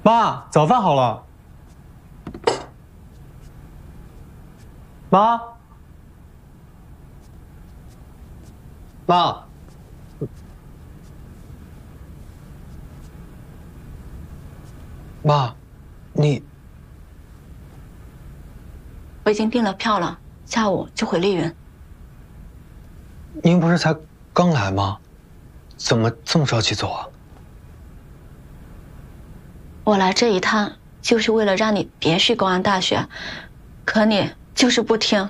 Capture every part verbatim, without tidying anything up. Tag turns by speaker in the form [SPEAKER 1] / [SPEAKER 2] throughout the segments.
[SPEAKER 1] 妈，早饭好了。妈，妈，妈，你……
[SPEAKER 2] 我已经订了票了，下午就回丽云。
[SPEAKER 1] 您不是才刚来吗？怎么这么着急走啊？
[SPEAKER 2] 我来这一趟就是为了让你别去公安大学，可你就是不听。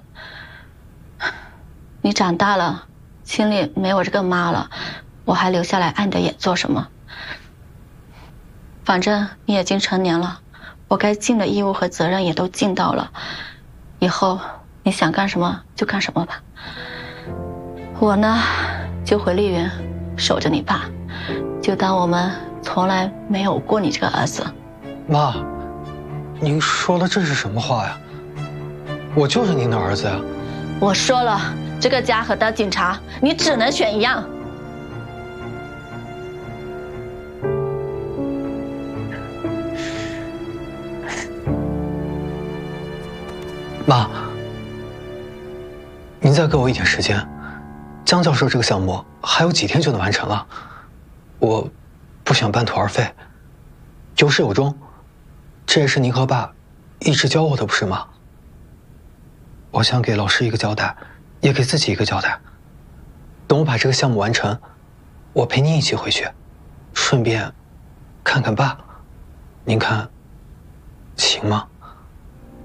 [SPEAKER 2] 你长大了，心里没有这个妈了，我还留下来碍你的眼做什么？反正你已经成年了，我该尽的义务和责任也都尽到了，以后你想干什么就干什么吧。我呢，就回丽云守着你爸，就当我们从来没有过你这个儿子。
[SPEAKER 1] 妈，您说的这是什么话呀？我就是您的儿子呀。
[SPEAKER 2] 我说了，这个家和当警察，你只能选一样。
[SPEAKER 1] 妈，您再给我一点时间，江教授这个项目还有几天就能完成了，我不想半途而废，有始有终，这也是您和爸一直教我的，不是吗？我想给老师一个交代，也给自己一个交代。等我把这个项目完成，我陪您一起回去，顺便看看爸，您看行吗？